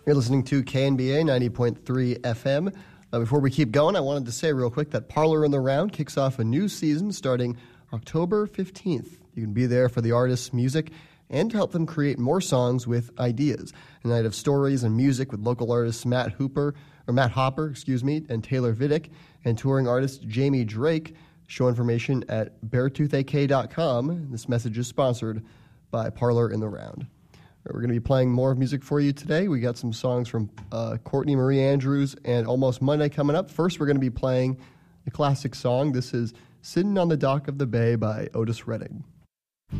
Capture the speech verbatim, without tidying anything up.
You're listening to K N B A ninety point three F M. Uh, before we keep going, I wanted to say real quick that Parlor in the Round kicks off a new season starting October fifteenth. You can be there for the artists' music and to help them create more songs with ideas. A night of stories and music with local artists Matt Hooper, or Matt Hopper, excuse me, and Taylor Vidic, and touring artist Jamie Drake. Show information at beartooth a k dot com. This message is sponsored by Parlor in the Round. We're going to be playing more music for you today. We got some songs from uh, Courtney Marie Andrews and Almost Monday coming up. First, we're going to be playing a classic song. This is Sitting on the Dock of the Bay by Otis Redding.